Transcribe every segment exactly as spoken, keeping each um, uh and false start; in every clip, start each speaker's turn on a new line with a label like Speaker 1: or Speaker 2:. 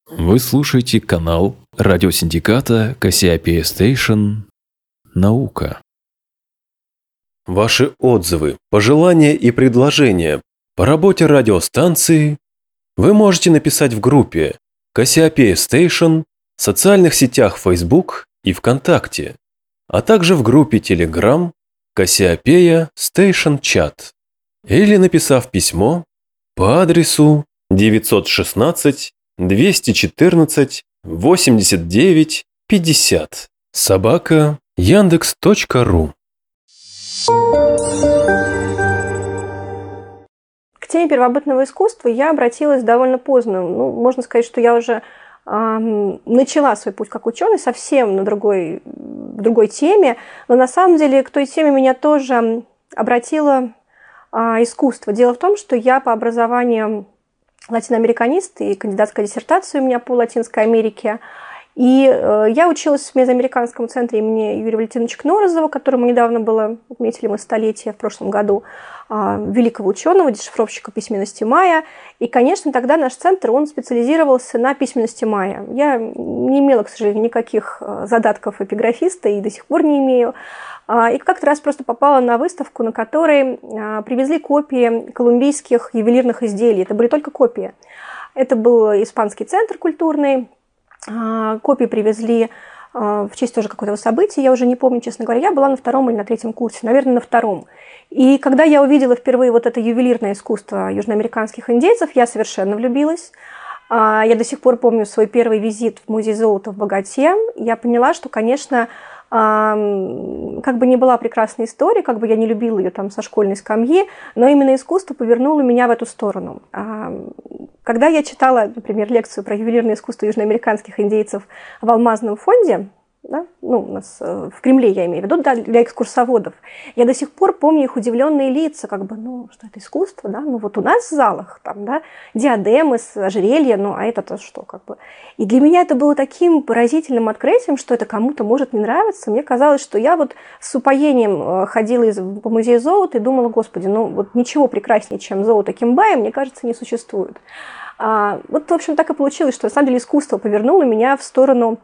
Speaker 1: Вы слушаете канал радиосиндиката Кассиопея Station «Наука». Ваши отзывы, пожелания и предложения по работе радиостанции вы можете написать в группе Кассиопея Station в социальных сетях Facebook и ВКонтакте, а также в группе Telegram Кассиопея Station Chat, или написав письмо по адресу девятьсот шестнадцать двести четырнадцать восемьдесят девять пятьдесят собака яндекс точка ру.
Speaker 2: К теме первобытного искусства я обратилась довольно поздно. Ну, можно сказать, что я уже э, начала свой путь как ученый совсем на другой, другой теме, но на самом деле к той теме меня тоже обратило э, искусство. Дело в том, что я по образованию латиноамериканист, и кандидатская диссертация у меня по Латинской Америке. И э, я училась в Мезоамериканском центре имени Юрия Валентиновича Кнорозова, которому недавно было, отметили мы столетие в прошлом году, э, великого ученого, дешифровщика письменности майя. И, конечно, тогда наш центр, он специализировался на письменности майя. Я не имела, к сожалению, никаких задатков эпиграфиста и до сих пор не имею. И как-то раз просто попала на выставку, на которой привезли копии колумбийских ювелирных изделий. Это были только копии. Это был испанский центр культурный. Копии привезли в честь тоже какого-то события. Я уже не помню, честно говоря. Я была на втором или на третьем курсе. Наверное, на втором. И когда я увидела впервые вот это ювелирное искусство южноамериканских индейцев, я совершенно влюбилась. Я до сих пор помню свой первый визит в музей золота в Боготе. Я поняла, что, конечно, как бы ни была прекрасная история, как бы я не любила ее там со школьной скамьи, но именно искусство повернуло меня в эту сторону. Когда я читала, например, лекцию про ювелирное искусство южноамериканских индейцев в Алмазном фонде, да, ну, у нас в Кремле, я имею в виду, да, для экскурсоводов, я до сих пор помню их удивленные лица, как бы, ну, что это искусство, да, ну, вот у нас в залах, там, да, диадемы, ожерелья, ну, а это-то что, как бы. И для меня это было таким поразительным открытием, что это кому-то может не нравиться. Мне казалось, что я вот с упоением ходила из, по музею золота и думала, господи, ну, вот ничего прекраснее, чем золото Кимбая, мне кажется, не существует. А, вот, в общем, так и получилось, что, на самом деле, искусство повернуло меня в сторону...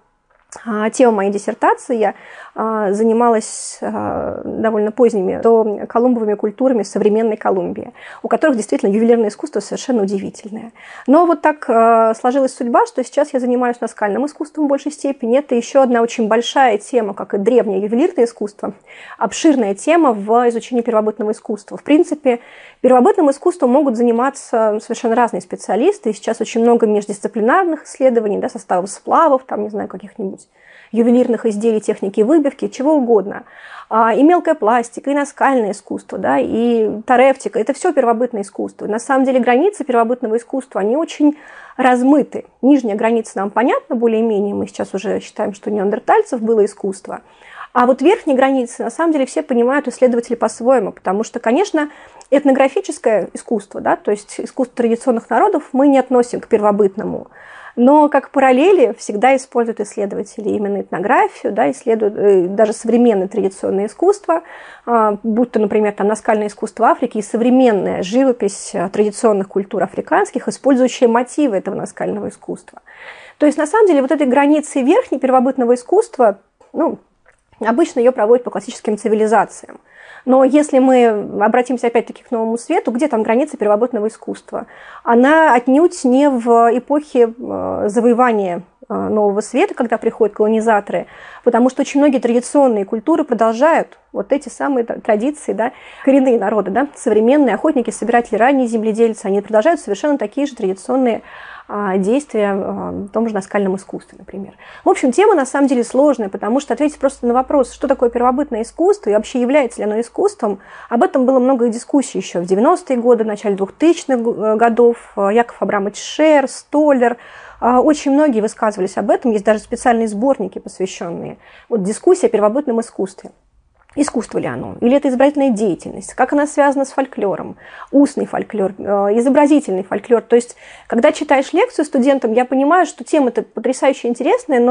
Speaker 2: Тема моей диссертации, я а, занималась а, довольно поздними до колумбовыми культурами современной Колумбии, у которых действительно ювелирное искусство совершенно удивительное. Но вот так а, сложилась судьба, что сейчас я занимаюсь наскальным искусством в большей степени. Это еще одна очень большая тема, как и древнее ювелирное искусство, обширная тема в изучении первобытного искусства. В принципе, первобытным искусством могут заниматься совершенно разные специалисты. И сейчас очень много междисциплинарных исследований, да, составов сплавов, там, не знаю, каких-нибудь ювелирных изделий, техники выбивки, чего угодно. И мелкая пластика, и наскальное искусство, да, и тарефтика. Это все первобытное искусство. На самом деле границы первобытного искусства, они очень размыты. Нижняя граница нам понятна более-менее. Мы сейчас уже считаем, что у неандертальцев было искусство. А вот верхние границы, на самом деле, все понимают исследователи по-своему, потому что, конечно, этнографическое искусство, да, то есть искусство традиционных народов, мы не относим к первобытному. Но как параллели всегда используют исследователи именно этнографию, да, исследуют даже современное традиционное искусство, будь то, например, там, наскальное искусство Африки и современная живопись традиционных культур африканских, использующая мотивы этого наскального искусства. То есть, на самом деле, вот этой границы верхней первобытного искусства, ну, обычно ее проводят по классическим цивилизациям. Но если мы обратимся опять-таки к Новому Свету, где там граница первобытного искусства? Она отнюдь не в эпохе завоевания Нового Света, когда приходят колонизаторы, потому что очень многие традиционные культуры продолжают вот эти самые традиции, да, коренные народы, да, современные охотники, собиратели, ранние земледельцы, они продолжают совершенно такие же традиционные действия в том же наскальном искусстве, например. В общем, тема на самом деле сложная, потому что ответить просто на вопрос, что такое первобытное искусство и вообще является ли оно искусством, об этом было много дискуссий еще в девяностые годы, в начале двухтысячных годов. Яков Абрамович Шер, Столлер, очень многие высказывались об этом, есть даже специальные сборники, посвященные вот, дискуссии о первобытном искусстве. Искусство ли оно? Или это изобразительная деятельность? Как она связана с фольклором? Устный фольклор, изобразительный фольклор. То есть, когда читаешь лекцию студентам, я понимаю, что тема-то потрясающе интересная, но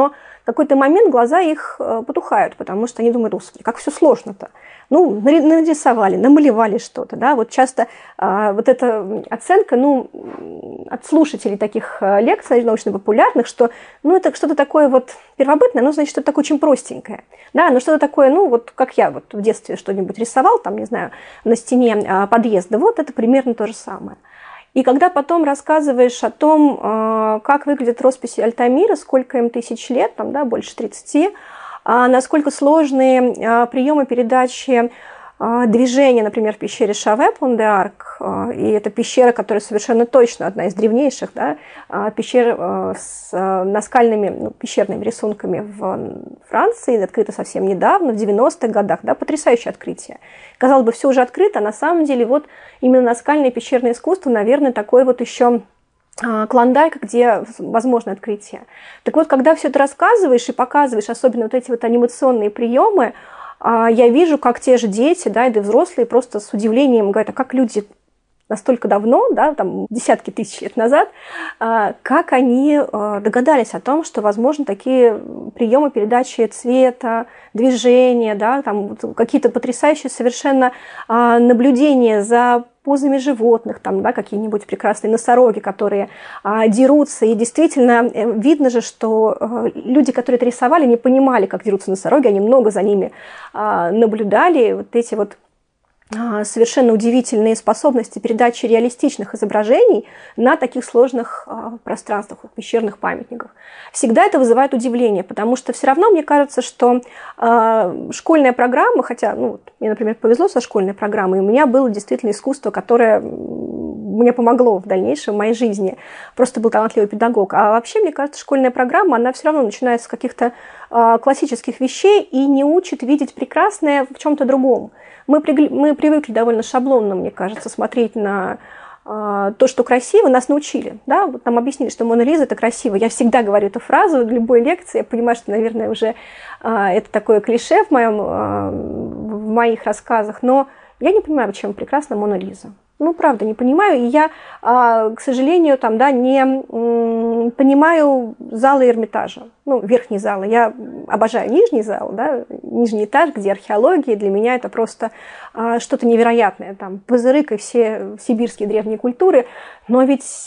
Speaker 2: в какой-то момент глаза их потухают, потому что они думают: господи, как все сложно-то. Ну, нарисовали, намалевали что-то, да, вот часто а, вот эта оценка, ну, от слушателей таких лекций научно-популярных, что, ну, это что-то такое вот первобытное, ну, значит, что-то такое очень простенькое, да, но что-то такое, ну, вот как я вот в детстве что-нибудь рисовал, там, не знаю, на стене а, подъезда, вот это примерно то же самое. И когда потом рассказываешь о том, а, как выглядят росписи Альтамира, сколько им тысяч лет, там, да, больше тридцати, а насколько сложные а, приемы передачи а, движения, например, в пещере Шаве-Пон-де-Арк, а, и это пещера, которая совершенно точно одна из древнейших, да, а, пещер а, с а, наскальными, ну, пещерными рисунками в Франции, открыта совсем недавно, в девяностых годах, да, потрясающее открытие. Казалось бы, все уже открыто, а на самом деле вот именно наскальное пещерное искусство, наверное, такое вот еще Клондайк, где возможно открытие. Так вот, когда все это рассказываешь и показываешь, особенно вот эти вот анимационные приемы, я вижу, как те же дети, да, и взрослые просто с удивлением говорят: а как люди настолько давно, да, там, десятки тысяч лет назад, как они догадались о том, что возможны такие приемы передачи цвета, движения, да, там, какие-то потрясающие совершенно наблюдения за позами животных, там, да, какие-нибудь прекрасные носороги, которые а, дерутся, и действительно видно же, что а, люди, которые это рисовали, не понимали, как дерутся носороги, они много за ними а, наблюдали, вот эти вот а, совершенно удивительные способности передачи реалистичных изображений на таких сложных а, пространствах, вот, пещерных памятниках. Всегда это вызывает удивление, потому что все равно мне кажется, что а, школьная программа, хотя, ну, вот, мне, например, повезло со школьной программой, у меня было действительно искусство, которое мне помогло в дальнейшем в моей жизни. Просто был талантливый педагог. А вообще, мне кажется, школьная программа, она все равно начинается с каких-то а, классических вещей и не учит видеть прекрасное в чем-то другом. Мы, при, мы привыкли довольно шаблонно, мне кажется, смотреть на а, то, что красиво, нас научили. Да? Вот нам объяснили, что Мона Лиза – это красиво. Я всегда говорю эту фразу в любой лекции. Я понимаю, что, наверное, уже а, это такое клише в, моем, а, в моих рассказах, но я не понимаю, чем прекрасна Мона Лиза. Ну, правда, не понимаю. И я, к сожалению, там, да, не понимаю залы Эрмитажа, ну, верхний зал. Я обожаю нижний зал, да, нижний этаж, где археология. Для меня это просто что-то невероятное. Там Пызырык и все сибирские древние культуры. Но ведь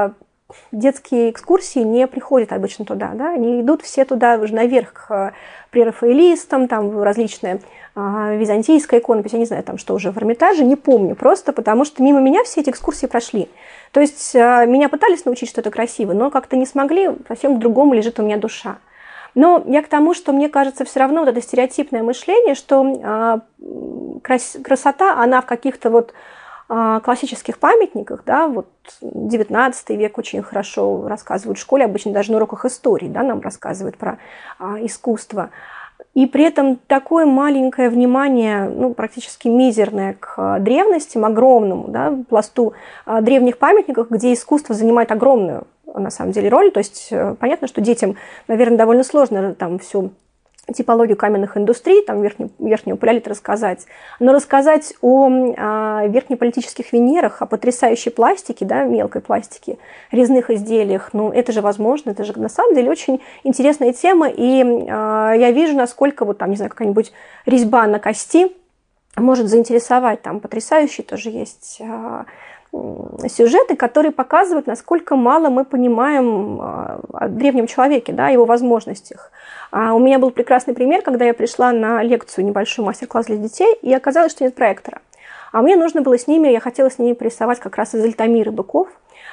Speaker 2: детские экскурсии не приходят обычно туда, да, они идут все туда уже наверх к прерафаэлистам, там различные а, византийская иконопись, я не знаю, там что уже в Эрмитаже, не помню просто, потому что мимо меня все эти экскурсии прошли. То есть а, меня пытались научить, что это красиво, но как-то не смогли, совсем к-другому лежит у меня душа. Но я к тому, что мне кажется, все равно вот это стереотипное мышление, что а, крас- красота, она в каких-то вот классических памятниках, да, вот девятнадцатый век очень хорошо рассказывают в школе, обычно даже на уроках истории, да, нам рассказывают про а, искусство. И при этом такое маленькое внимание, ну, практически мизерное к древностям, огромному, да, пласту а, древних памятников, где искусство занимает огромную, на самом деле, роль. То есть понятно, что детям, наверное, довольно сложно там всю типологию каменных индустрий, там верхний, верхнего палеолита рассказать, но рассказать о, о верхнеполитических Венерах, о потрясающей пластике, да, мелкой пластике, резных изделиях, ну, это же возможно, это же на самом деле очень интересная тема, и э, я вижу, насколько вот там, не знаю, какая-нибудь резьба на кости может заинтересовать, там потрясающие тоже есть э, сюжеты, которые показывают, насколько мало мы понимаем о древнем человеке, да, его возможностях. А у меня был прекрасный пример, когда я пришла на лекцию, небольшой мастер-класс для детей, и оказалось, что нет проектора. А мне нужно было с ними, я хотела с ними порисовать как раз из Альтамира быков.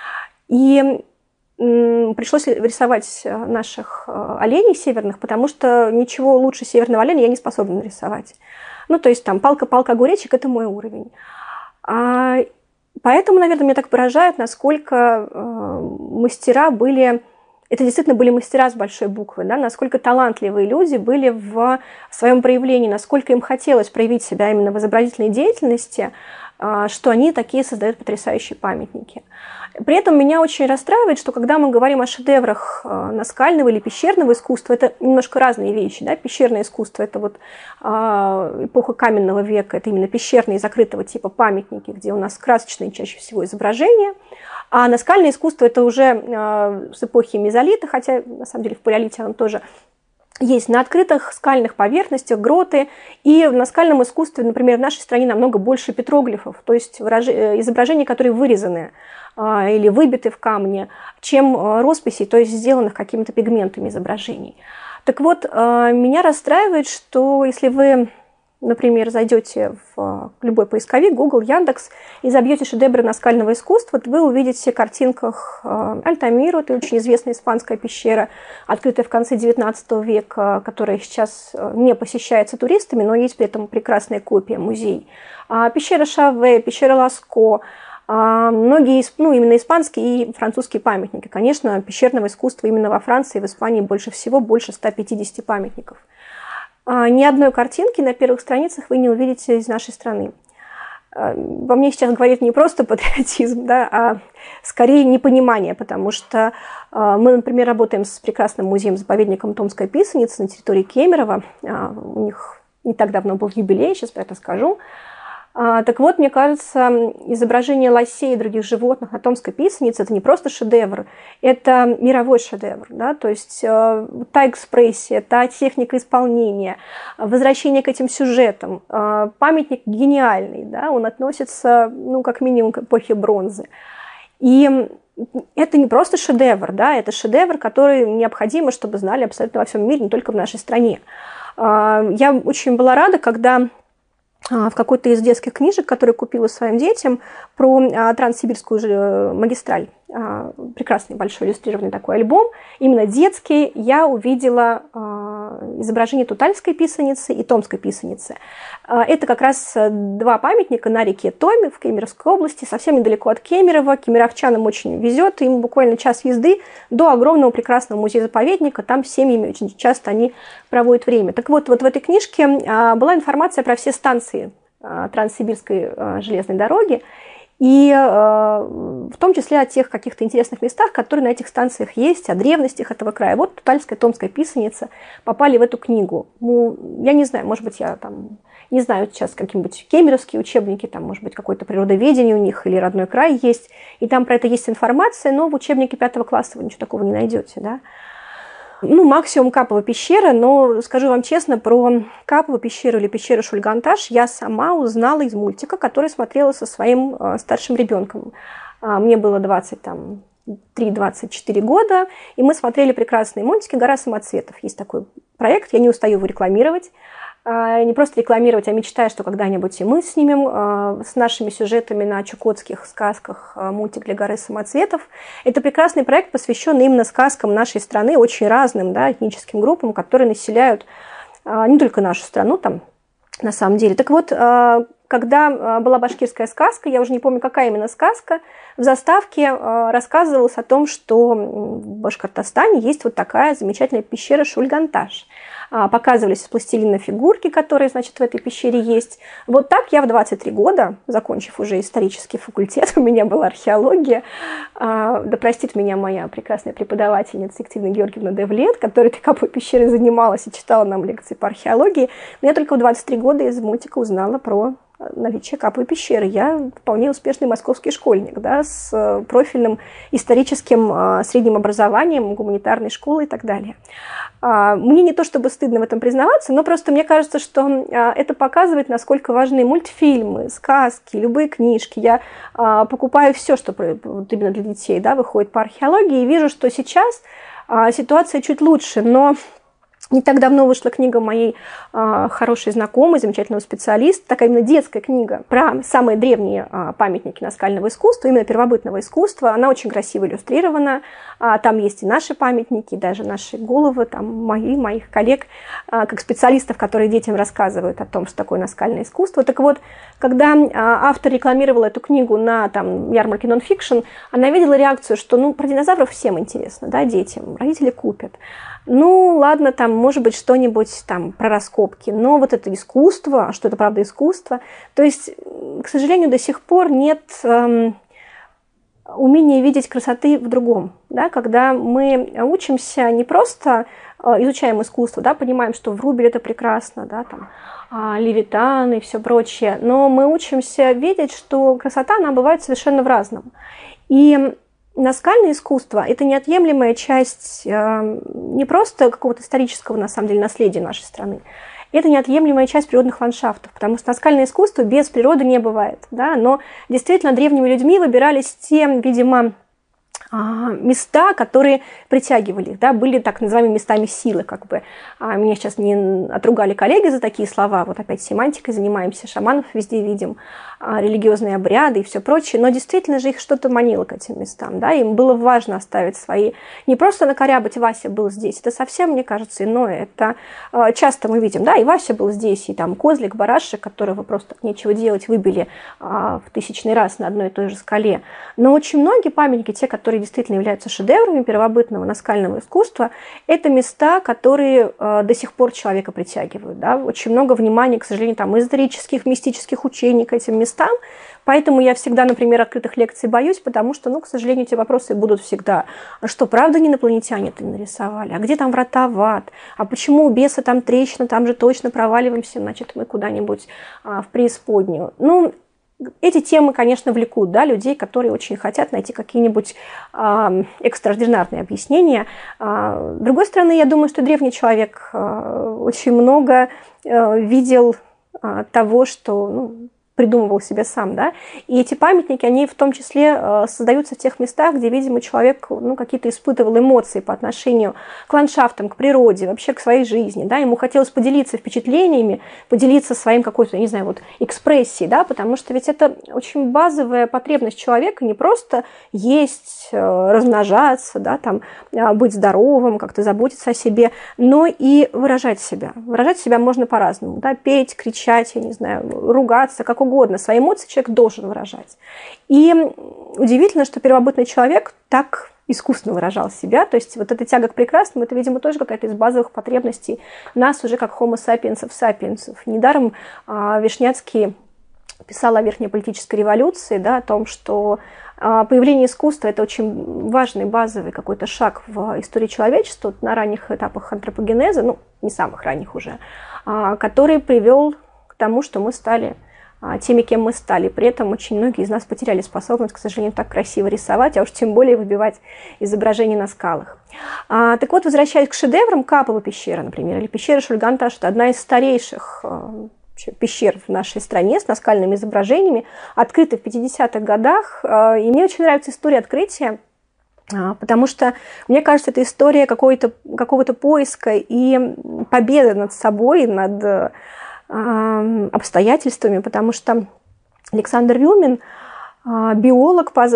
Speaker 2: И пришлось рисовать наших оленей северных, потому что ничего лучше северного оленя я не способна нарисовать. Ну, то есть там палка-палка огуречек – это мой уровень. А поэтому, наверное, меня так поражает, насколько э, мастера были, это действительно были мастера с большой буквы, да, насколько талантливые люди были в своем проявлении, насколько им хотелось проявить себя именно в изобразительной деятельности, э, что они такие создают потрясающие памятники. При этом меня очень расстраивает, что когда мы говорим о шедеврах наскального или пещерного искусства, это немножко разные вещи. Да? Пещерное искусство – это вот эпоха каменного века, это именно пещерные закрытого типа памятники, где у нас красочные чаще всего изображения. А наскальное искусство – это уже с эпохи мезолита, хотя на самом деле в палеолите оно тоже есть на открытых скальных поверхностях гроты, и в наскальном искусстве, например, в нашей стране намного больше петроглифов, то есть выражи... изображений, которые вырезаны а, или выбиты в камне, чем а, росписей, то есть сделанных какими-то пигментами изображений. Так вот, а, меня расстраивает, что если вы, например, зайдете в любой поисковик, Google, Яндекс, и забьете шедевры наскального искусства, то вы увидите в картинках Альтамиру, это очень известная испанская пещера, открытая в конце девятнадцатого века, которая сейчас не посещается туристами, но есть при этом прекрасная копия, музей. Пещера Шаве, пещера Ласко, многие, ну, именно испанские и французские памятники. Конечно, пещерного искусства именно во Франции и в Испании больше всего, больше ста пятидесяти памятников. Ни одной картинки на первых страницах вы не увидите из нашей страны. Во мне сейчас говорит не просто патриотизм, да, а скорее непонимание, потому что мы, например, работаем с прекрасным музеем-заповедником Томской писаницы на территории Кемерово. У них не так давно был юбилей, сейчас про это скажу. Так вот, мне кажется, изображение лосей и других животных на Томской писанице – это не просто шедевр, это мировой шедевр. Да? То есть та экспрессия, та техника исполнения, возвращение к этим сюжетам. Памятник гениальный, да? Он относится, ну, как минимум, к эпохе бронзы. И это не просто шедевр, да? Это шедевр, который необходимо, чтобы знали абсолютно во всем мире, не только в нашей стране. Я очень была рада, когда в какой-то из детских книжек, которые купила своим детям, про а, Транссибирскую же магистраль, а, прекрасный большой иллюстрированный такой альбом, именно детский, я увидела а, изображение Тутальской писаницы и Томской писаницы. А, это как раз два памятника на реке Томе в Кемеровской области, совсем недалеко от Кемерово. Кемеровчанам очень везет, им буквально час езды до огромного прекрасного музея-заповедника, там семьями очень часто они проводят время. Так вот, вот в этой книжке а, была информация про все станции Транссибирской железной дороги, и в том числе о тех каких-то интересных местах, которые на этих станциях есть, о древностях этого края. Вот Тутальская, Томская писаница попали в эту книгу. Ну, я не знаю, может быть, я там не знаю сейчас какие-нибудь кемеровские учебники, там, может быть, какое-то природоведение у них или родной край есть, и там про это есть информация, но в учебнике пятого класса вы ничего такого не найдете, да. Ну, максимум Капова пещера, но скажу вам честно, про Капову пещеру или пещеру Шульганташ я сама узнала из мультика, который смотрела со своим э, старшим ребенком. А, мне было двадцать три - двадцать четыре года, и мы смотрели прекрасные мультики «Гора самоцветов». Есть такой проект, я не устаю его рекламировать. Не просто рекламировать, а мечтаю, что когда-нибудь и мы снимем с нашими сюжетами на чукотских сказках мультик для горы самоцветов. Это прекрасный проект, посвященный именно сказкам нашей страны, очень разным, да, этническим группам, которые населяют не только нашу страну там, на самом деле. Так вот, когда была башкирская сказка, я уже не помню, какая именно сказка, в заставке рассказывалось о том, что в Башкортостане есть вот такая замечательная пещера Шульганташ. Показывались пластилиновые фигурки, которые, значит, в этой пещере есть. Вот так я в двадцать три года, закончив уже исторический факультет, у меня была археология, да простит меня моя прекрасная преподавательница Екатерина Георгиевна Девлет, которая такой пещерой занималась и читала нам лекции по археологии, но я только в двадцать три года из мультика узнала про наличие Каповой пещеры. Я вполне успешный московский школьник, да, с профильным историческим средним образованием, гуманитарной школой и так далее. Мне не то чтобы стыдно в этом признаваться, но просто мне кажется, что это показывает, насколько важны мультфильмы, сказки, любые книжки. Я покупаю все, что именно для детей, да, выходит по археологии, и вижу, что сейчас ситуация чуть лучше, но не так давно вышла книга моей э, хорошей знакомой, замечательного специалиста, такая именно детская книга про самые древние э, памятники наскального искусства, именно первобытного искусства. Она очень красиво иллюстрирована, э, там есть и наши памятники, и даже наши головы, там мои, моих коллег, э, как специалистов, которые детям рассказывают о том, что такое наскальное искусство. Так вот, когда э, автор рекламировал эту книгу на там, ярмарке нон-фикшн, она видела реакцию, что ну, про динозавров всем интересно, да, детям, родители купят. Ну, ладно, там, может быть, что-нибудь там про раскопки, но вот это искусство, а что это правда искусство, то есть, к сожалению, до сих пор нет эм, умения видеть красоты в другом, да, когда мы учимся не просто э, изучаем искусство, да, понимаем, что Врубель это прекрасно, да, там, э, Левитан и все прочее, но мы учимся видеть, что красота, она бывает совершенно в разном. И наскальное искусство – это неотъемлемая часть не просто какого-то исторического, на самом деле, наследия нашей страны, это неотъемлемая часть природных ландшафтов, потому что наскальное искусство без природы не бывает. Да? Но действительно древними людьми выбирались те, видимо, места, которые притягивали их, да, были так называемыми местами силы, как бы. А меня сейчас не отругали коллеги за такие слова, вот опять семантикой занимаемся, шаманов везде видим, религиозные обряды и все прочее, но действительно же их что-то манило к этим местам, да, им было важно оставить свои, не просто накорябать Вася был здесь, это совсем, мне кажется, иное, это часто мы видим, да, и Вася был здесь, и там козлик, барашек, которого просто нечего делать, выбили в тысячный раз на одной и той же скале, но очень многие памятники, те, которые действительно являются шедеврами первобытного наскального искусства, это места, которые до сих пор человека притягивают, да, очень много внимания, к сожалению, там, эзотерических, мистических учений к этим местам. Там. Поэтому я всегда, например, открытых лекций боюсь, потому что, ну, к сожалению, эти вопросы будут всегда. А что, правда, не инопланетяне это нарисовали? А где там врата в ад? А почему у беса там трещина, там же точно проваливаемся, значит, мы куда-нибудь а, в преисподнюю? Ну, эти темы, конечно, влекут, да, людей, которые очень хотят найти какие-нибудь а, экстраординарные объяснения. А, с другой стороны, я думаю, что древний человек а, очень много а, видел а, того, что... Ну, придумывал себе сам, да, и эти памятники, они в том числе э, создаются в тех местах, где, видимо, человек, ну, какие-то испытывал эмоции по отношению к ландшафтам, к природе, вообще к своей жизни, да, ему хотелось поделиться впечатлениями, поделиться своим какой-то, не знаю, вот, экспрессией, да, потому что ведь это очень базовая потребность человека, не просто есть, э, размножаться, да, там, э, быть здоровым, как-то заботиться о себе, но и выражать себя. Выражать себя можно по-разному, да, петь, кричать, я не знаю, ругаться, как угодно, свои эмоции человек должен выражать. И удивительно, что первобытный человек так искусственно выражал себя, то есть вот эта тяга к прекрасному, это, видимо, тоже какая-то из базовых потребностей нас уже как homo sapiensов-сапиенсов. Недаром а, Вишняцкий писал о верхней политической революции, да, о том, что а, появление искусства – это очень важный базовый какой-то шаг в истории человечества на ранних этапах антропогенеза, ну, не самых ранних уже, а, который привел к тому, что мы стали теми, кем мы стали. При этом очень многие из нас потеряли способность, к сожалению, так красиво рисовать, а уж тем более выбивать изображения на скалах. А, так вот, возвращаясь к шедеврам, Капова пещера, например, или пещера Шульган-Таш, это одна из старейших пещер в нашей стране с наскальными изображениями, открыта в пятидесятых годах. И мне очень нравится история открытия, потому что, мне кажется, это история какого-то, какого-то поиска и победы над собой, над обстоятельствами, потому что Александр Рюмин, биолог по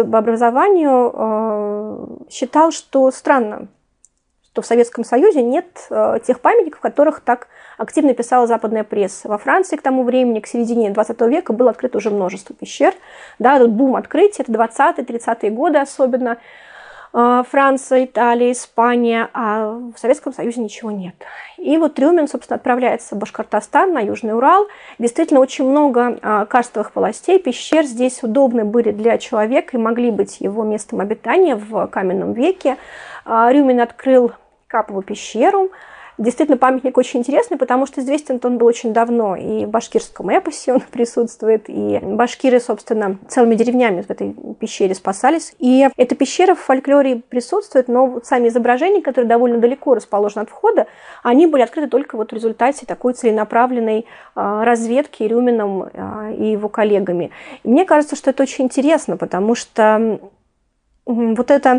Speaker 2: образованию, считал, что странно, что в Советском Союзе нет тех памятников, в которых так активно писала западная пресса. Во Франции к тому времени, к середине двадцатого века, было открыто уже множество пещер. Да, тут бум открытий, это двадцатые-тридцатые годы особенно. Франция, Италия, Испания, а в Советском Союзе ничего нет. И вот Рюмин, собственно, отправляется в Башкортостан, на Южный Урал. Действительно, очень много карстовых полостей, пещер здесь удобны были для человека и могли быть его местом обитания в каменном веке. Рюмин открыл Капову пещеру. Действительно, памятник очень интересный, потому что известен он был очень давно. И в башкирском эпосе он присутствует, и башкиры, собственно, целыми деревнями в этой пещере спасались. И эта пещера в фольклоре присутствует, но вот сами изображения, которые довольно далеко расположены от входа, они были открыты только вот в результате такой целенаправленной разведки Рюмином и его коллегами. И мне кажется, что это очень интересно, потому что вот это...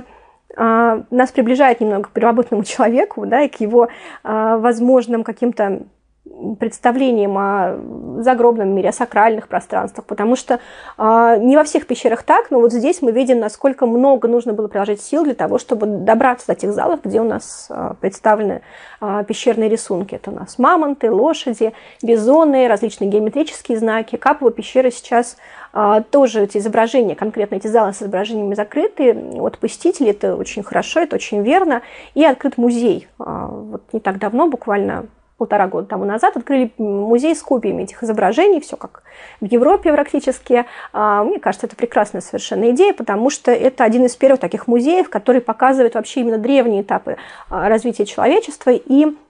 Speaker 2: нас приближает немного к первобытному человеку, да, и к его а, возможным каким-то представлениям о загробном мире, о сакральных пространствах, потому что а, не во всех пещерах так, но вот здесь мы видим, насколько много нужно было приложить сил для того, чтобы добраться до тех залов, где у нас а, представлены а, пещерные рисунки. Это у нас мамонты, лошади, бизоны, различные геометрические знаки. Капова пещера сейчас а, тоже эти изображения, конкретно эти залы с изображениями закрыты от посетителей, это очень хорошо, это очень верно. И открыт музей. А, вот не так давно, буквально полтора года тому назад, открыли музей с копиями этих изображений, все как в Европе практически. Мне кажется, это прекрасная совершенно идея, потому что это один из первых таких музеев, который показывает вообще именно древние этапы развития человечества и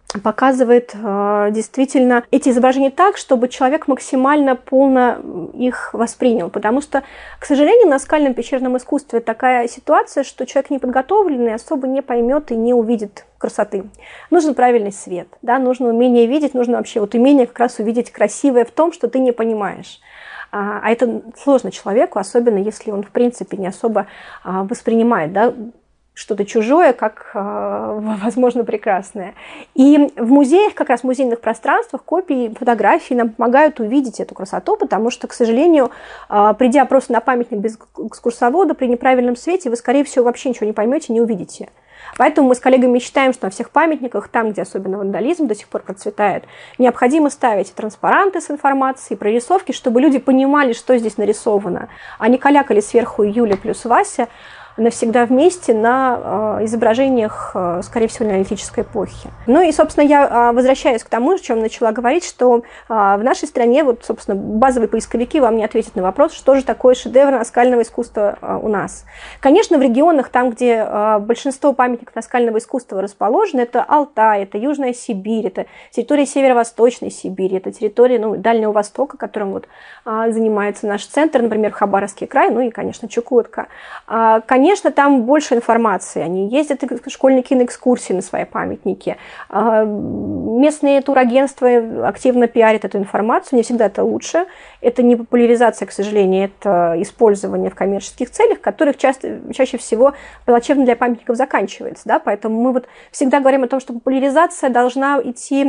Speaker 2: показывает э, действительно эти изображения так, чтобы человек максимально полно их воспринял. Потому что, к сожалению, на скальном пещерном искусстве такая ситуация, что человек неподготовленный особо не поймет и не увидит красоты. Нужен правильный свет, да, нужно умение видеть, нужно вообще вот умение как раз увидеть красивое в том, что ты не понимаешь. А, а это сложно человеку, особенно если он, в принципе, не особо а, воспринимает, да, что-то чужое, как, возможно, прекрасное. И в музеях, как раз в музейных пространствах, копии, фотографии нам помогают увидеть эту красоту, потому что, к сожалению, придя просто на памятник без экскурсовода, при неправильном свете, вы, скорее всего, вообще ничего не поймете, не увидите. Поэтому мы с коллегами считаем, что на всех памятниках, там, где особенно вандализм до сих пор процветает, необходимо ставить транспаранты с информацией, прорисовки, чтобы люди понимали, что здесь нарисовано, а не калякали сверху Юля плюс Вася навсегда вместе на э, изображениях, э, скорее всего, неолитической эпохи. Ну и, собственно, я э, возвращаюсь к тому, о чем начала говорить, что э, в нашей стране, вот, собственно, базовые поисковики вам не ответят на вопрос, что же такое шедевр наскального искусства э, у нас. Конечно, в регионах, там, где э, большинство памятников наскального искусства расположено, это Алтай, это Южная Сибирь, это территория Северо-Восточной Сибири, это территория, ну, Дальнего Востока, которым вот, э, занимается наш центр, например, Хабаровский край, ну и, конечно, Чукотка. Э, Конечно, там больше информации. Они ездят, школьники, на экскурсии на свои памятники. Местные турагентства активно пиарят эту информацию. Не всегда это лучше. Это не популяризация, к сожалению, это использование в коммерческих целях, которых часто, чаще всего плачевно для памятников заканчивается. Да? Поэтому мы вот всегда говорим о том, что популяризация должна идти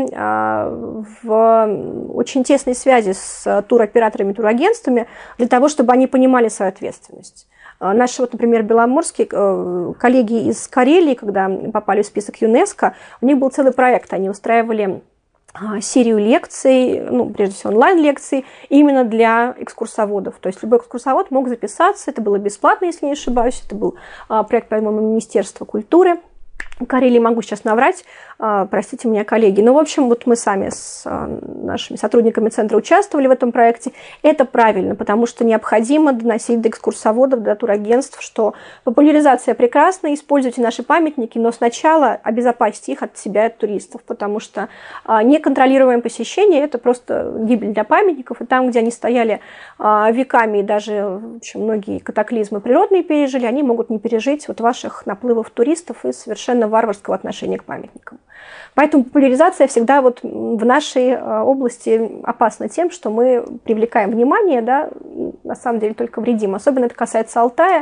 Speaker 2: в очень тесной связи с туроператорами, турагентствами, для того, чтобы они понимали свою ответственность. Наши, вот, например, беломорские коллеги из Карелии, когда попали в список ЮНЕСКО, у них был целый проект. Они устраивали серию лекций, ну, прежде всего онлайн-лекций, именно для экскурсоводов. То есть любой экскурсовод мог записаться, это было бесплатно, если не ошибаюсь, это был проект, по-моему, Министерства культуры Карелии, могу сейчас наврать, простите меня, коллеги. Ну, в общем, вот мы сами с нашими сотрудниками центра участвовали в этом проекте. Это правильно, потому что необходимо доносить до экскурсоводов, до турагентств, что популяризация прекрасна, используйте наши памятники, но сначала обезопасьте их от себя и от туристов, потому что неконтролируемое посещение – это просто гибель для памятников, и там, где они стояли веками, и даже, в общем, многие катаклизмы природные пережили, они могут не пережить вот ваших наплывов туристов и совершенно варварского отношения к памятникам. Поэтому популяризация всегда вот в нашей области опасна тем, что мы привлекаем внимание, да, и на самом деле только вредим. Особенно это касается Алтая.